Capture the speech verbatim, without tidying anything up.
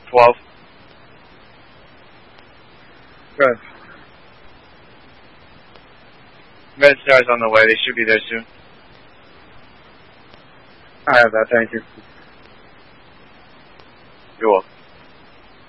twelve. Good. Red Star's on the way. They should be there soon. I have that. Thank you. You're welcome.